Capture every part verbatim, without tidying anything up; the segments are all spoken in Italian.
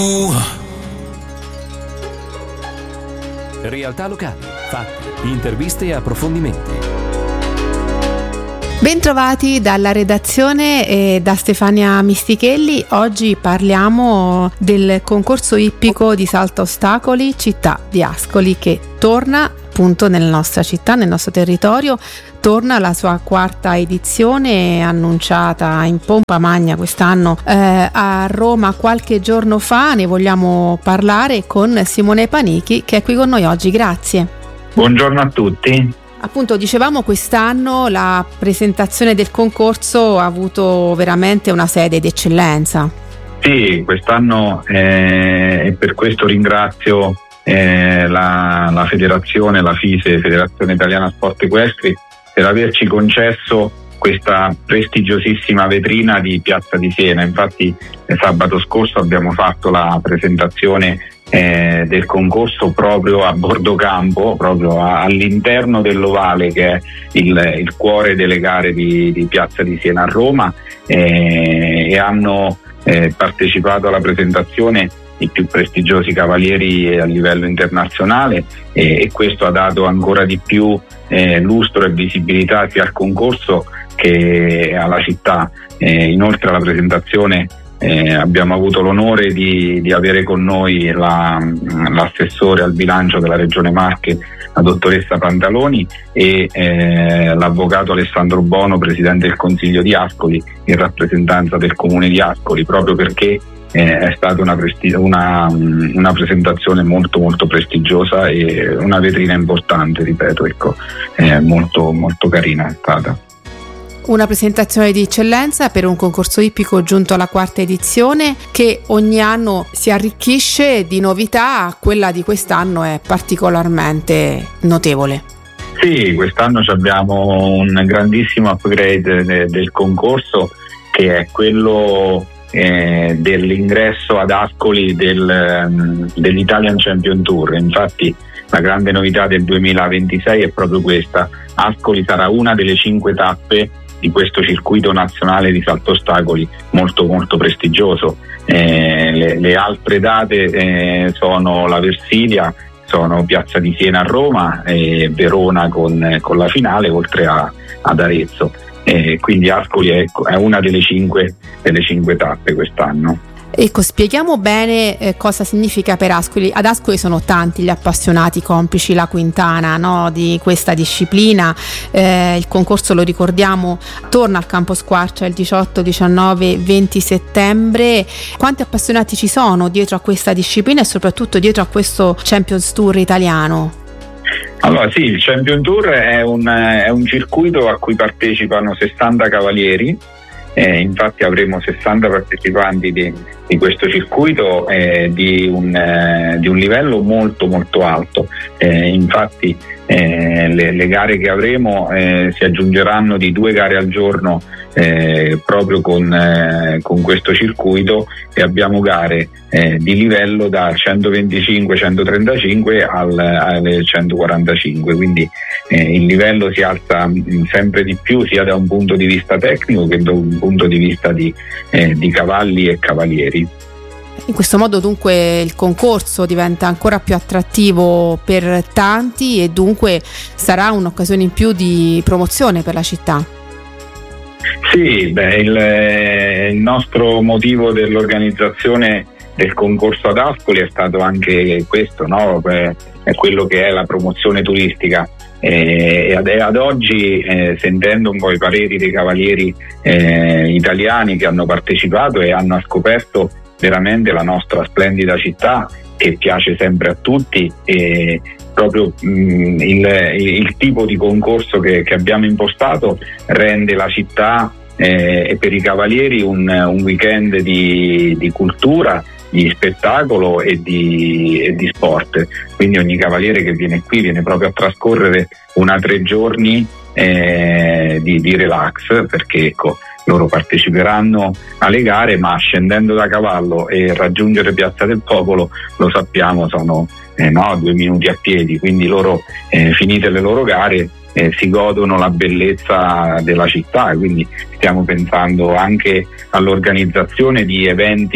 Realtà locali, fatti, interviste e approfondimenti. Bentrovati dalla redazione e da Stefania Mistichelli. Oggi parliamo del concorso ippico di salto ostacoli Città di Ascoli, che torna appunto nella nostra città, nel nostro territorio. Torna la sua quarta edizione, annunciata in pompa magna quest'anno eh, a Roma qualche giorno fa. Ne vogliamo parlare con Simone Panichi, che è qui con noi oggi. Grazie. Buongiorno a tutti. Appunto, dicevamo, quest'anno la presentazione del concorso ha avuto veramente una sede d'eccellenza. Sì, quest'anno eh, e per questo ringrazio eh, la, la federazione, la FISE, Federazione Italiana Sport Equestri, per averci concesso questa prestigiosissima vetrina di Piazza di Siena. Infatti eh, sabato scorso abbiamo fatto la presentazione Eh, del concorso proprio a bordo campo, proprio a, all'interno dell'Ovale, che è il, il cuore delle gare di, di Piazza di Siena a Roma, eh, e hanno eh, partecipato alla presentazione i più prestigiosi cavalieri a livello internazionale, eh, e questo ha dato ancora di più eh, lustro e visibilità sia al concorso che alla città. Eh, inoltre alla presentazione Eh, abbiamo avuto l'onore di, di avere con noi la, l'assessore al bilancio della Regione Marche, la dottoressa Pantaloni, e eh, l'avvocato Alessandro Bono, presidente del Consiglio di Ascoli, in rappresentanza del Comune di Ascoli, proprio perché eh, è stata una, presti- una, una presentazione molto molto prestigiosa e una vetrina importante, ripeto, ecco, eh, molto molto carina è stata. Una presentazione di eccellenza per un concorso ippico giunto alla quarta edizione, che ogni anno si arricchisce di novità. Quella di quest'anno è particolarmente notevole. Sì, quest'anno abbiamo un grandissimo upgrade de- del concorso, che è quello eh, dell'ingresso ad Ascoli del, dell'Italian Champion Tour. Infatti la grande novità del duemilaventisei è proprio questa: Ascoli sarà una delle cinque tappe di questo circuito nazionale di salto ostacoli molto molto prestigioso. Eh, le, le altre date eh, sono la Versilia, sono Piazza di Siena a Roma e Verona con, con la finale, oltre a, ad Arezzo. Eh, quindi Ascoli è, è una delle cinque, delle cinque tappe quest'anno. Ecco, spieghiamo bene eh, cosa significa per Ascoli. Ad Ascoli sono tanti gli appassionati, complici la quintana, no, di questa disciplina. Eh, il concorso, lo ricordiamo, torna al Campo Squarcia il diciotto, diciannove, venti settembre. Quanti appassionati ci sono dietro a questa disciplina e soprattutto dietro a questo Champions Tour italiano? Allora sì, il Champion Tour è un, è un circuito a cui partecipano sessanta cavalieri. Eh, infatti avremo sessanta partecipanti di, di questo circuito eh, di, un, eh, di un livello molto molto alto. Eh, infatti eh, le, le gare che avremo eh, si aggiungeranno di due gare al giorno eh, proprio con, eh, con questo circuito, e abbiamo gare eh, di livello da centoventicinque centotrentacinque al, alle centoquarantacinque, quindi eh, il livello si alza sempre di più, sia da un punto di vista tecnico che da un punto di vista di, eh, di cavalli e cavalieri. In questo modo dunque il concorso diventa ancora più attrattivo per tanti e dunque sarà un'occasione in più di promozione per la città. Sì, beh, il, il nostro motivo dell'organizzazione del concorso ad Ascoli è stato anche questo, no? È quello che è la promozione turistica. E ad, ad oggi, eh, sentendo un po' i pareri dei cavalieri eh, italiani che hanno partecipato e hanno scoperto veramente la nostra splendida città, che piace sempre a tutti, e proprio mh, il, il tipo di concorso che, che abbiamo impostato rende la città eh, e per i cavalieri un, un weekend di, di cultura, di spettacolo e di, e di sport. Quindi ogni cavaliere che viene qui viene proprio a trascorrere una tre giorni eh, di, di relax, perché ecco, loro parteciperanno alle gare, ma scendendo da cavallo e raggiungere Piazza del Popolo, lo sappiamo, sono eh, no, due minuti a piedi, quindi loro eh, finite le loro gare eh, si godono la bellezza della città, e quindi stiamo pensando anche all'organizzazione di eventi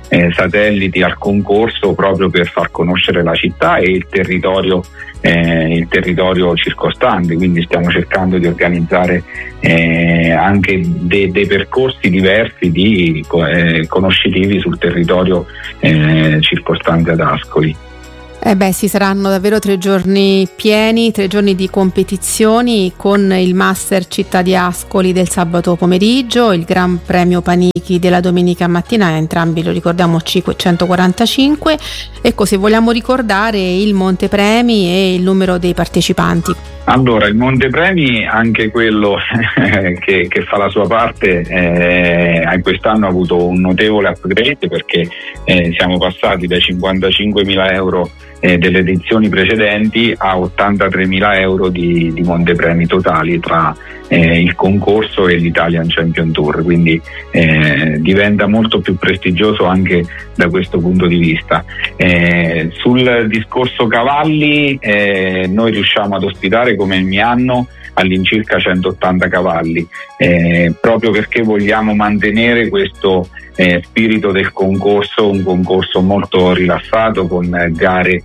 eh, satelliti al concorso proprio per far conoscere la città e il territorio Eh, il territorio circostante, quindi stiamo cercando di organizzare eh, anche de- dei percorsi diversi di eh, conoscitivi sul territorio eh, circostante ad Ascoli. Eh beh, sì, saranno davvero tre giorni pieni, tre giorni di competizioni con il Master Città di Ascoli del sabato pomeriggio, il Gran Premio Panichi della domenica mattina, entrambi lo ricordiamo cinquecentoquarantacinque. Ecco, se vogliamo ricordare il Montepremi e il numero dei partecipanti. Allora, il Montepremi, anche quello che, che fa la sua parte, eh, quest'anno ha avuto un notevole upgrade perché eh, siamo passati dai cinquantacinquemila euro eh, delle edizioni precedenti a ottantatremila euro di, di montepremi totali tra eh, il concorso e l'Italian Champion Tour, quindi eh, diventa molto più prestigioso anche da questo punto di vista. Eh, sul discorso cavalli, eh, noi riusciamo ad ospitare come ogni anno all'incirca centottanta cavalli, eh, proprio perché vogliamo mantenere questo eh, spirito del concorso, un concorso molto rilassato con gare,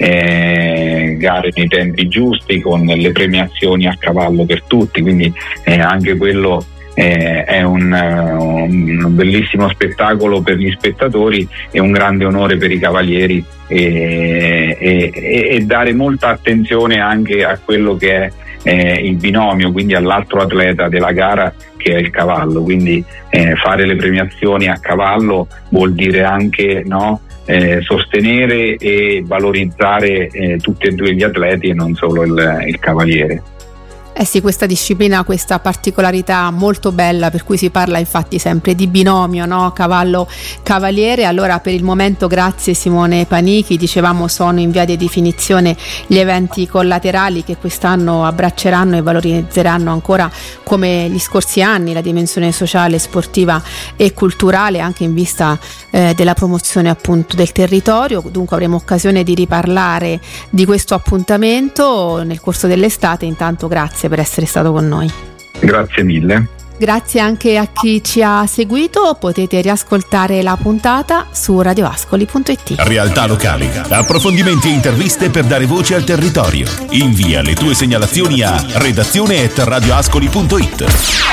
eh, gare nei tempi giusti, con le premiazioni a cavallo per tutti, quindi eh, anche quello eh, è un, un bellissimo spettacolo per gli spettatori e un grande onore per i cavalieri e, e, e dare molta attenzione anche a quello che è Eh, il binomio, quindi all'altro atleta della gara che è il cavallo, quindi eh, fare le premiazioni a cavallo vuol dire anche no, eh, sostenere e valorizzare eh, tutti e due gli atleti e non solo il, il cavaliere. Eh sì, questa disciplina ha questa particolarità molto bella, per cui si parla infatti sempre di binomio, no? Cavallo-cavaliere. Allora, per il momento grazie Simone Panichi, dicevamo sono in via di definizione gli eventi collaterali che quest'anno abbracceranno e valorizzeranno ancora come gli scorsi anni la dimensione sociale, sportiva e culturale, anche in vista eh, della promozione appunto del territorio. Dunque avremo occasione di riparlare di questo appuntamento nel corso dell'estate. Intanto grazie per essere stato con noi. Grazie mille. Grazie anche a chi ci ha seguito, potete riascoltare la puntata su radioascoli punto it. Realtà locali, approfondimenti e interviste per dare voce al territorio. Invia le tue segnalazioni a redazione at radioascoli punto it.